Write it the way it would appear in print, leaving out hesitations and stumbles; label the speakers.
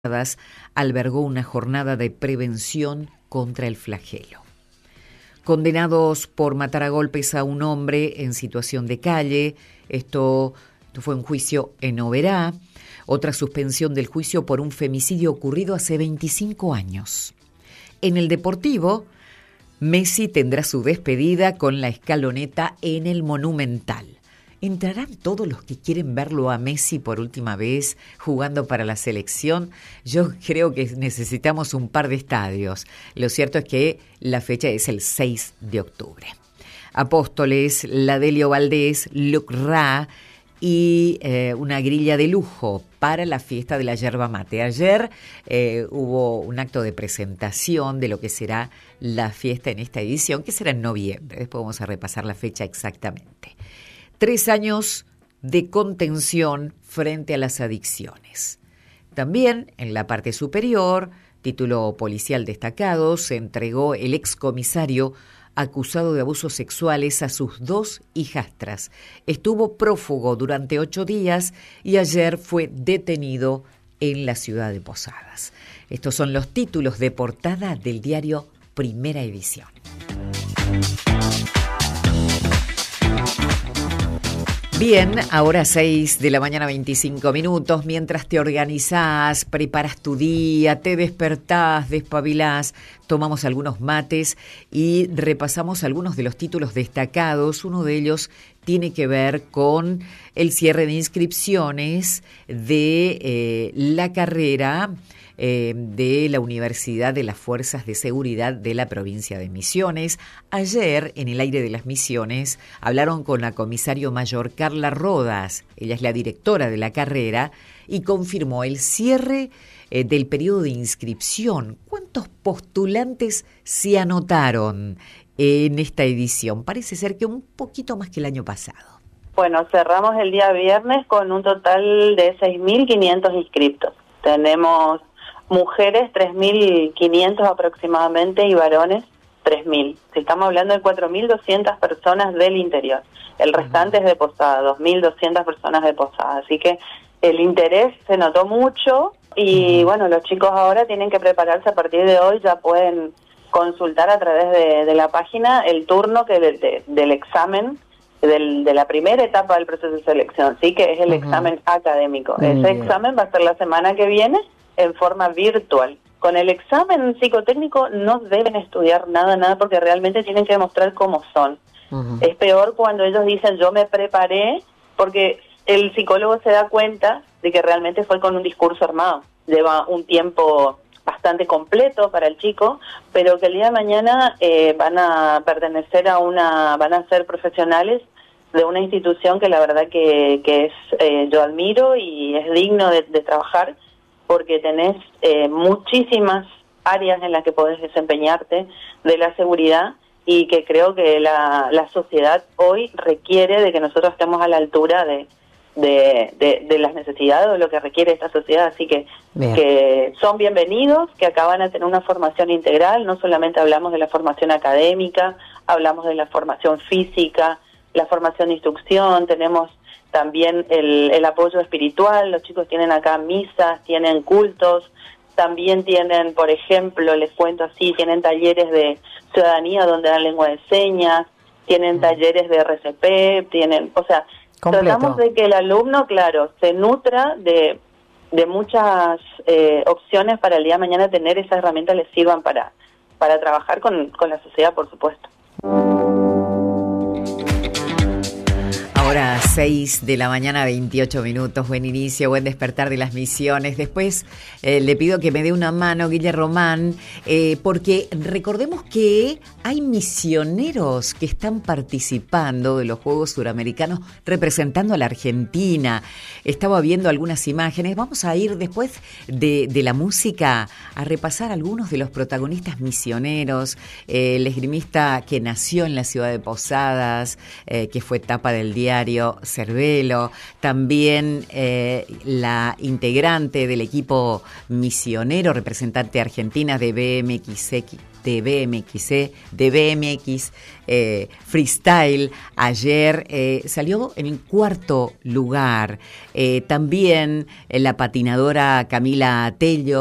Speaker 1: albergó una jornada de prevención contra el flagelo. Condenados por matar a golpes a un hombre en situación de calle, esto fue un juicio en Oberá, otra suspensión del juicio por un femicidio ocurrido hace 25 años. En el Deportivo, Messi tendrá su despedida con la escaloneta en el Monumental. ¿Entrarán todos los que quieren verlo a Messi por última vez jugando para la selección? Yo creo que necesitamos un par de estadios. Lo cierto es que la fecha es el 6 de octubre. Apóstoles, Ladelio Valdés, Luc Ra y una grilla de lujo para la fiesta de la yerba mate. Ayer hubo un acto de presentación de lo que será la fiesta en esta edición, que será en noviembre. Después vamos a repasar la fecha exactamente. 3 años de contención frente a las adicciones. También en la parte superior, título policial destacado, se entregó el excomisario acusado de abusos sexuales a sus 2 hijastras. Estuvo prófugo durante 8 días y ayer fue detenido en la ciudad de Posadas. Estos son los títulos de portada del diario Primera Edición. Bien, ahora 6 de la mañana 25 minutos, mientras te organizás, preparas tu día, te despertás, despabilás, tomamos algunos mates y repasamos algunos de los títulos destacados. Uno de ellos tiene que ver con el cierre de inscripciones de la carrera de la Universidad de las Fuerzas de Seguridad de la provincia de Misiones. Ayer, en el aire de las Misiones, hablaron con la comisario mayor Carla Rodas, ella es la directora de la carrera, y confirmó el cierre del periodo de inscripción. ¿Cuántos postulantes se anotaron en esta edición? Parece ser que un poquito más que el año pasado.
Speaker 2: Bueno, cerramos el día viernes con un total de 6.500 inscriptos. Tenemos mujeres 3.500 aproximadamente y varones 3.000. Estamos hablando de 4.200 personas del interior. El restante es de Posada, 2.200 personas de Posada. Así que el interés se notó mucho y bueno, los chicos ahora tienen que prepararse a partir de hoy. Ya pueden consultar a través de la página el turno que del examen de la primera etapa del proceso de selección, sí, que es el examen académico. Ese examen va a ser la semana que viene en forma virtual. Con el examen psicotécnico no deben estudiar nada, porque realmente tienen que demostrar cómo son. Es peor cuando ellos dicen yo me preparé, porque el psicólogo se da cuenta de que realmente fue con un discurso armado. Lleva un tiempo bastante completo para el chico, pero que el día de mañana van a pertenecer van a ser profesionales de una institución que la verdad que es yo admiro y es digno de trabajar, porque tenés muchísimas áreas en las que podés desempeñarte de la seguridad y que creo que la sociedad hoy requiere de que nosotros estemos a la altura de las necesidades o lo que requiere esta sociedad. Así que son bienvenidos, que acá van a tener una formación integral. No solamente hablamos de la formación académica, hablamos de la formación física, la formación de instrucción, tenemos también el apoyo espiritual. Los chicos tienen acá misas, tienen cultos, también tienen, por ejemplo, les cuento así, tienen talleres de ciudadanía donde dan lengua de señas, tienen talleres de RCP, o sea, completo. Tratamos de que el alumno, claro, se nutra de muchas opciones para el día de mañana tener esas herramientas, les sirvan para trabajar con la sociedad, por supuesto.
Speaker 1: Ahora 6 de la mañana, 28 minutos, buen inicio, buen despertar de las Misiones. Después le pido que me dé una mano, Guille Román, porque recordemos que hay misioneros que están participando de los Juegos Suramericanos representando a la Argentina. Estaba viendo algunas imágenes. Vamos a ir después de la música a repasar algunos de los protagonistas misioneros. El esgrimista que nació en la ciudad de Posadas, que fue tapa del diario Cervelo, también la integrante del equipo misionero, representante argentina de BMX de BMX freestyle, ayer salió en el 4º lugar. También la patinadora Camila Tello